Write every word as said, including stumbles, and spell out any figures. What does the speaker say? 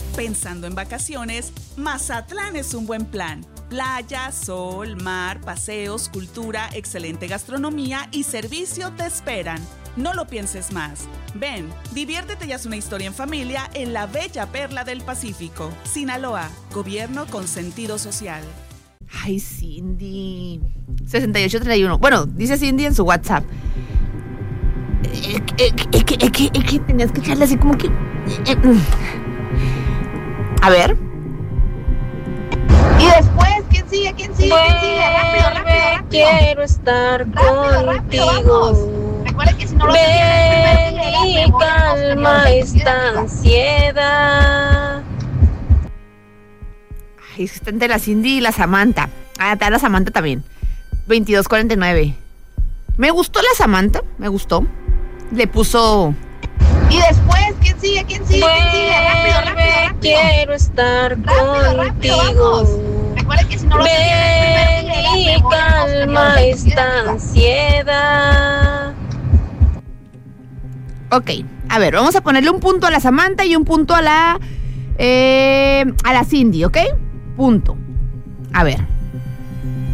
Pensando en vacaciones, Mazatlán es un buen plan. Playa, sol, mar, paseos, cultura, excelente gastronomía y servicio te esperan. No lo pienses más. Ven, diviértete y haz una historia en familia en la bella perla del Pacífico. Sinaloa, gobierno con sentido social. Ay, Cindy. sesenta y ocho treinta y uno. Bueno, dice Cindy en su WhatsApp. Es que, es que, es que, es que tenías que echarle así como que... A ver. Y después, ¿quién sigue? ¿Quién sigue? ¿Quién sigue? Rápido, rápido, rápido. Quiero estar Rápido, rápido, vamos. contigo. Recuerden que si no lo Ven entienden, y calma esta ansiedad. Ay, es que está entre la Cindy y la Samantha. Ah, está la Samantha también. veintidós cuarenta y nueve. Me gustó la Samantha, me gustó. Le puso... Y después, ¿quién sigue? ¿Quién sigue? ¿Quién sigue? Rápido, rápido, rápido. Quiero estar Rápido, rápido, vamos. contigo. Recuerden que si no lo Ven y calma esta ansiedad. Ok, a ver, vamos a ponerle un punto a la Samantha y un punto a la... Eh, a la Cindy, ¿ok? Punto. A ver.